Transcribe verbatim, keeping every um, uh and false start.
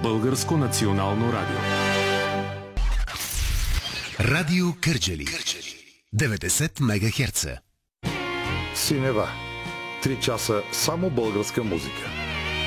Българско национално радио. Радио Кърджали. деветдесет мегахерца. Синева. Три часа само българска музика.